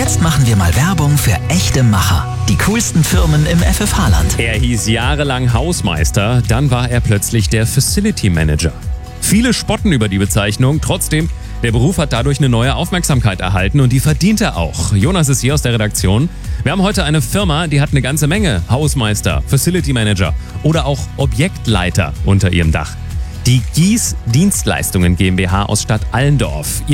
jetzt machen wir mal Werbung für echte Macher. Die coolsten Firmen im FFH-Land. Er hieß jahrelang Hausmeister, dann war er plötzlich der Facility Manager. Viele spotten über die Bezeichnung, trotzdem, der Beruf hat dadurch eine neue Aufmerksamkeit erhalten und die verdient er auch. Jonas ist hier aus der Redaktion. Wir haben heute eine Firma, die hat eine ganze Menge Hausmeister, Facility Manager oder auch Objektleiter unter ihrem Dach. Die Gies Dienstleistungen GmbH aus Stadt Allendorf.